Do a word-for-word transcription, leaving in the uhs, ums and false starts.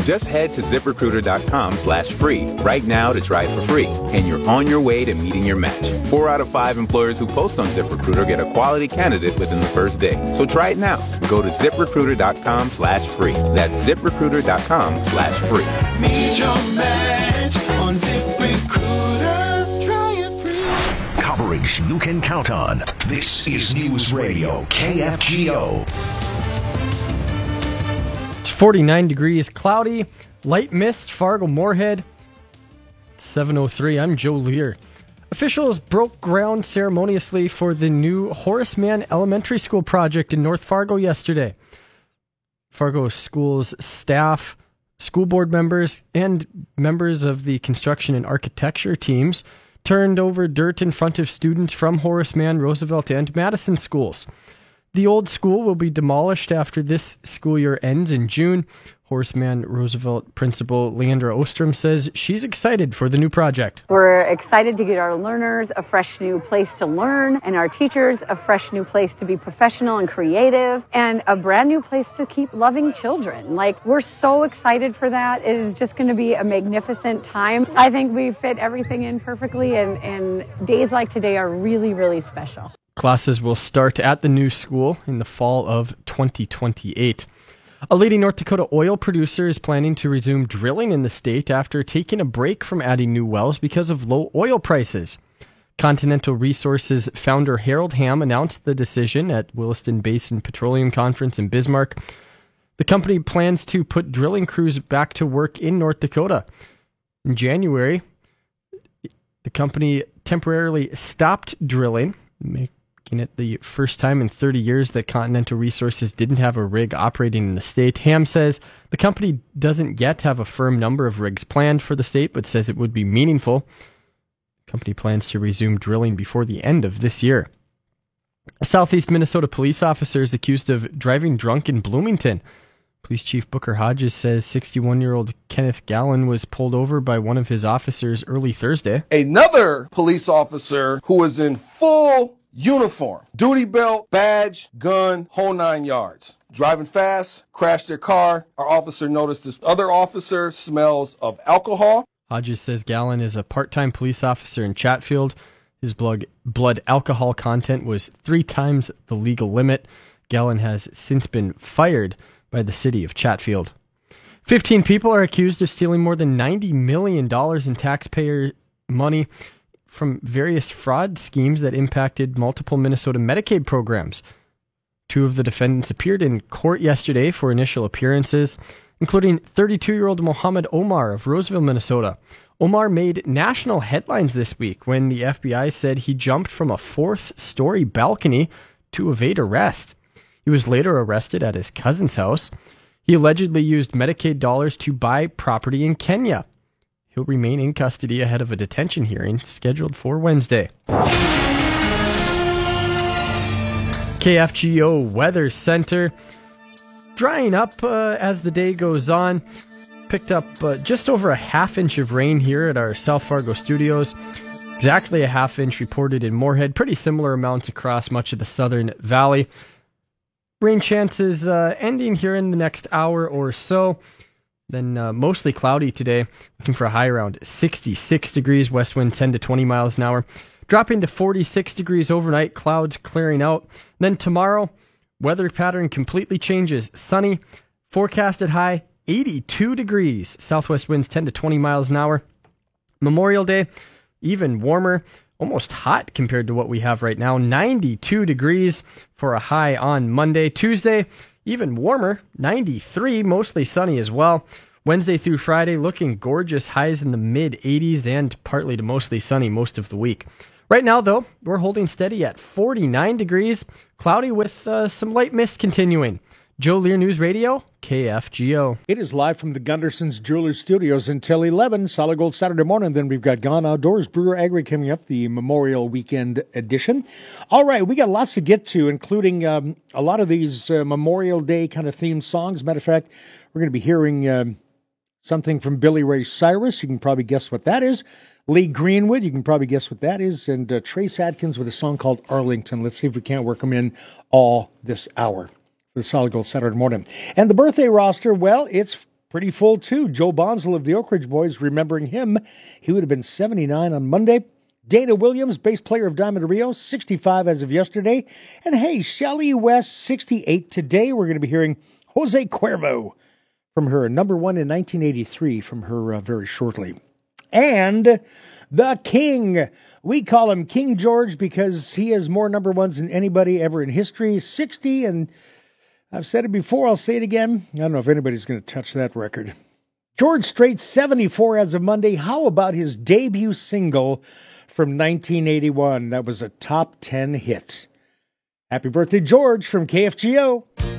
Just head to ZipRecruiter.com slash free right now to try it for free, and you're on your way to meeting your match. Four out of five employers who post on ZipRecruiter get a quality candidate within the first day. So try it now. Go to ZipRecruiter.com slash free. That's ZipRecruiter.com slash free. Meet your match on ZipRecruiter. Try it free. Coverage you can count on. This is News Radio K F G O. It's forty-nine degrees, cloudy, light mist, Fargo-Moorhead. seven oh three, I'm Joe Lear. Officials broke ground ceremoniously for the new Horace Mann Elementary School project in North Fargo yesterday. Fargo School's staff, school board members, and members of the construction and architecture teams turned over dirt in front of students from Horace Mann, Roosevelt, and Madison schools. The old school will be demolished after this school year ends in June. Horace Mann Roosevelt principal Leandra Ostrom says she's excited for the new project. We're excited to get our learners a fresh new place to learn, and our teachers a fresh new place to be professional and creative, and a brand new place to keep loving children. Like, we're so excited for that. It is just going to be a magnificent time. I think we fit everything in perfectly, and, and days like today are really, really special. Classes will start at the new school in the fall of twenty twenty-eight. A leading North Dakota oil producer is planning to resume drilling in the state after taking a break from adding new wells because of low oil prices. Continental Resources founder Harold Hamm announced the decision at Williston Basin Petroleum Conference in Bismarck. The company plans to put drilling crews back to work in North Dakota. In January, the company temporarily stopped drilling, making it the first time in thirty years that Continental Resources didn't have a rig operating in the state. Hamm says the company doesn't yet have a firm number of rigs planned for the state, but says it would be meaningful. The company plans to resume drilling before the end of this year. A Southeast Minnesota police officer is accused of driving drunk in Bloomington. Police Chief Booker Hodges says sixty-one-year-old Kenneth Gallen was pulled over by one of his officers early Thursday. Another police officer who was in full uniform, duty belt, badge, gun, whole nine yards. Driving fast, crashed their car. Our officer noticed this other officer smells of alcohol. Hodges says Gallen is a part-time police officer in Chatfield. His blood, blood alcohol content was three times the legal limit. Gallen has since been fired by the city of Chatfield. Fifteen people are accused of stealing more than ninety million dollars in taxpayer money from various fraud schemes that impacted multiple Minnesota Medicaid programs. Two of the defendants appeared in court yesterday for initial appearances, including thirty-two-year-old Mohammed Omar of Roseville, Minnesota. Omar made national headlines this week when the F B I said he jumped from a fourth-story balcony to evade arrest. He was later arrested at his cousin's house. He allegedly used Medicaid dollars to buy property in Kenya. He'll remain in custody ahead of a detention hearing scheduled for Wednesday. K F G O Weather Center. Drying up uh, as the day goes on. Picked up uh, just over a half inch of rain here at our South Fargo studios. Exactly a half inch reported in Moorhead. Pretty similar amounts across much of the southern valley. Rain chances uh, ending here in the next hour or so. Then uh, mostly cloudy today, looking for a high around sixty-six degrees, west wind ten to twenty miles an hour. Dropping to forty-six degrees overnight, clouds clearing out. Then tomorrow, weather pattern completely changes. Sunny, forecasted high eighty-two degrees, southwest winds ten to twenty miles an hour. Memorial Day, even warmer, almost hot compared to what we have right now, ninety-two degrees for a high on Monday. Tuesday, even warmer, ninety-three, mostly sunny as well. Wednesday through Friday, looking gorgeous, highs in the mid-eighties and partly to mostly sunny most of the week. Right now, though, we're holding steady at forty-nine degrees, cloudy with uh, some light mist continuing. Joe Lear News Radio, K F G O. It is live from the Gunderson's Jewelers Studios until eleven, Solid Gold Saturday morning. Then we've got Gone Outdoors, Brewer Agri coming up, the Memorial Weekend edition. All right, we got lots to get to, including um, a lot of these uh, Memorial Day kind of themed songs. Matter of fact, we're going to be hearing um, something from Billy Ray Cyrus. You can probably guess what that is. Lee Greenwood, you can probably guess what that is. And uh, Trace Adkins with a song called Arlington. Let's see if we can't work them in all this hour. The Solid Gold Saturday morning. And the birthday roster, well, it's pretty full, too. Joe Bonzel of the Oak Ridge Boys, remembering him, he would have been seventy-nine on Monday. Dana Williams, bass player of Diamond Rio, sixty-five as of yesterday. And hey, Shelley West, sixty-eight today. We're going to be hearing Jose Cuervo from her number one in nineteen eighty-three from her uh, very shortly. And the King. We call him King George because he has more number ones than anybody ever in history. sixty, and I've said it before, I'll say it again. I don't know if anybody's going to touch that record. George Strait, seventy-four as of Monday. How about his debut single from nineteen eighty-one? That was a top ten hit. Happy birthday, George, from K F G O.